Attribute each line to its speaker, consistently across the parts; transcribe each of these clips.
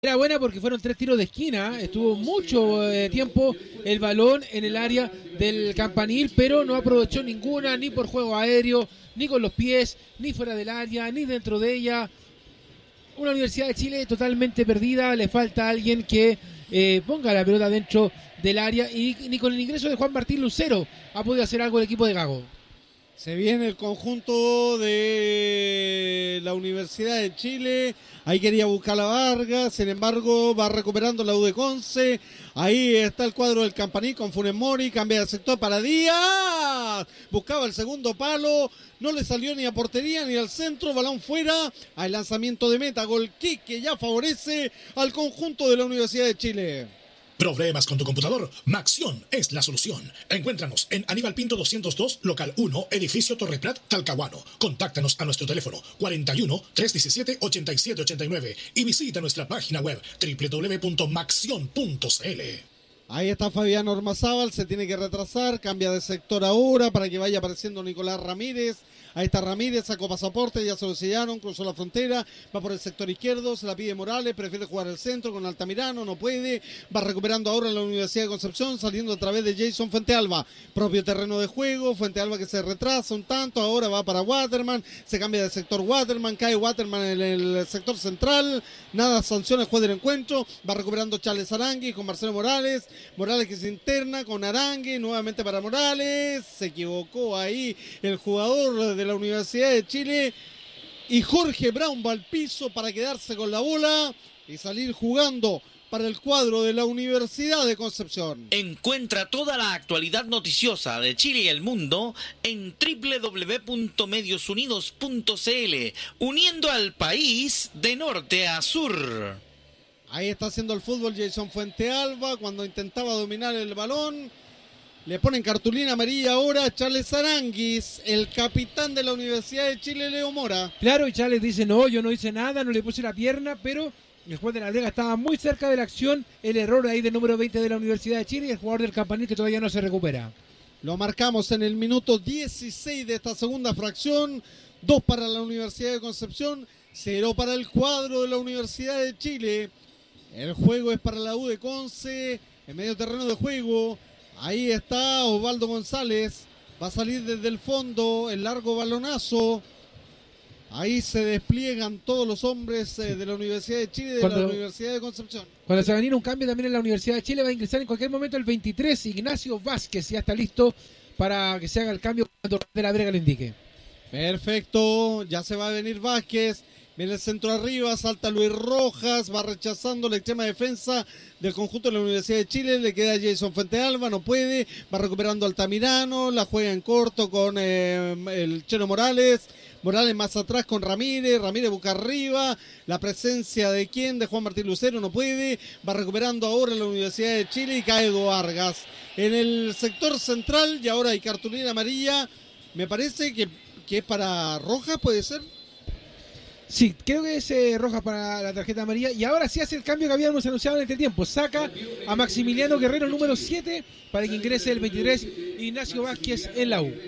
Speaker 1: Era buena porque fueron 3 tiros de esquina, estuvo mucho tiempo el balón en el área del Campanil, pero no aprovechó ninguna, ni por juego aéreo, ni con los pies, ni fuera del área, ni dentro de ella. Una Universidad de Chile totalmente perdida, le falta alguien que ponga la pelota dentro del área, y ni con el ingreso de Juan Martín Lucero ha podido hacer algo el equipo de Gago.
Speaker 2: Se viene el conjunto de la Universidad de Chile. Ahí quería buscar a Vargas, sin embargo va recuperando la U de Conce. Ahí está el cuadro del Campanil con Funes Mori, cambia de sector para Díaz. Buscaba el segundo palo, no le salió ni a portería ni al centro, balón fuera. Al lanzamiento de meta, gol kick que ya favorece al conjunto de la Universidad de Chile.
Speaker 3: ¿Problemas con tu computador? Maxión es la solución. Encuéntranos en Aníbal Pinto 202, local 1, edificio Torre Prat, Talcahuano. Contáctanos a nuestro teléfono 41 317 8789 y visita nuestra página web www.maxion.cl.
Speaker 2: Ahí está Fabián Ormazábal, se tiene que retrasar, cambia de sector ahora para que vaya apareciendo Nicolás Ramírez. Ahí está Ramírez, sacó pasaporte, ya se lo sellaron, cruzó la frontera, va por el sector izquierdo, se la pide Morales, prefiere jugar al centro con Altamirano, no puede, va recuperando ahora en la Universidad de Concepción, saliendo a través de Jason Fuentealba, propio terreno de juego, Fuentealba que se retrasa un tanto, ahora va para Waterman, se cambia de sector Waterman, cae Waterman en el sector central, nada, sanciones, juez del encuentro, va recuperando Charles Arangui con Marcelo Morales, Morales que se interna con Arangui, nuevamente para Morales, se equivocó ahí el jugador de la Universidad de Chile y Jorge Brown va al piso para quedarse con la bola y salir jugando para el cuadro de la Universidad de Concepción.
Speaker 4: Encuentra toda la actualidad noticiosa de Chile y el mundo en www.mediosunidos.cl, uniendo al país de norte a sur.
Speaker 2: Ahí está haciendo el fútbol Jason Fuentealba cuando intentaba dominar el balón. Le ponen cartulina amarilla ahora a Charles Aranguis, el capitán de la Universidad de Chile, Leo Mora.
Speaker 1: Claro, y Charles dice, no, yo no hice nada, no le puse la pierna, pero el juez de la Vega estaba muy cerca de la acción, el error ahí del número 20 de la Universidad de Chile y el jugador del Campanil que todavía no se recupera.
Speaker 2: Lo marcamos en el minuto 16 de esta segunda fracción, 2 para la Universidad de Concepción, 0 para el cuadro de la Universidad de Chile. El juego es para la U de Conce, en medio terreno de juego. Ahí está Osvaldo González, va a salir desde el fondo, el largo balonazo. Ahí se despliegan todos los hombres de la Universidad de Chile, de la Universidad de Concepción.
Speaker 1: Cuando se va a venir un cambio también en la Universidad de Chile, va a ingresar en cualquier momento el 23, Ignacio Vázquez, ya está listo para que se haga el cambio cuando de la Brega lo indique.
Speaker 2: Perfecto, ya se va a venir Vázquez. Viene el centro arriba, salta Luis Rojas, va rechazando la extrema defensa del conjunto de la Universidad de Chile, le queda Jason Fuentealba, no puede, va recuperando Altamirano, la juega en corto con el Cheno Morales, Morales más atrás con Ramírez busca arriba, la presencia de de Juan Martín Lucero, no puede, va recuperando ahora la Universidad de Chile y cae Edo Vargas. En el sector central y ahora hay cartulina amarilla, me parece que es para Rojas, puede ser.
Speaker 1: Sí, creo que es Rojas para la tarjeta amarilla. Y ahora sí hace el cambio que habíamos anunciado en este tiempo. Saca a Maximiliano Guerrero, número 7, para que ingrese el 23, Ignacio Vázquez en la U.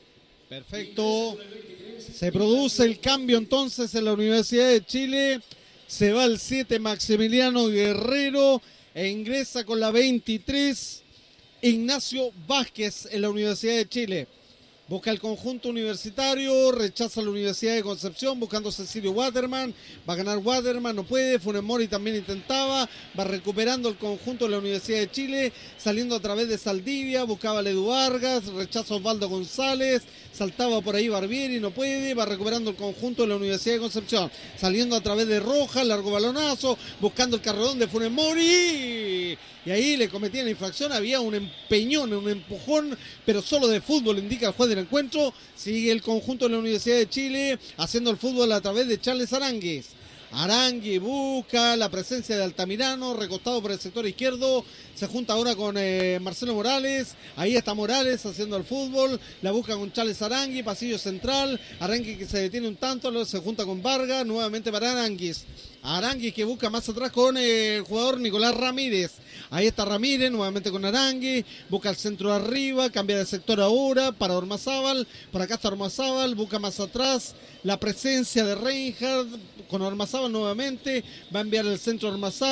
Speaker 2: Perfecto. Se produce el cambio entonces en la Universidad de Chile. Se va el 7, Maximiliano Guerrero, e ingresa con la 23, Ignacio Vázquez en la Universidad de Chile. Busca el conjunto universitario, rechaza la Universidad de Concepción, buscando Cecilio Waterman, va a ganar Waterman, no puede, Funes Mori también intentaba, va recuperando el conjunto de la Universidad de Chile, saliendo a través de Saldivia, buscaba a Ledu Vargas, rechaza Osvaldo González, saltaba por ahí Barbieri, no puede, va recuperando el conjunto de la Universidad de Concepción, saliendo a través de Rojas, largo balonazo, buscando el carrerón de Funes Mori, y ahí le cometían la infracción, había un empeñón, un empujón, pero solo de fútbol, indica el juez del encuentro. Sigue el conjunto de la Universidad de Chile haciendo el fútbol a través de Charles Aranguis. Arangui busca la presencia de Altamirano, recostado por el sector izquierdo, se junta ahora con Marcelo Morales, ahí está Morales haciendo el fútbol, la busca con Charles Arangui, pasillo central, Arangui que se detiene un tanto, luego se junta con Vargas, nuevamente para Aranguis. Arangui que busca más atrás con el jugador Nicolás Ramírez. Ahí está Ramírez, nuevamente con Arangui. Busca el centro de arriba, cambia de sector ahora para Ormazábal. Por acá está Ormazábal, busca más atrás. La presencia de Reinhardt con Ormazábal nuevamente. Va a enviar el centro a Ormazábal.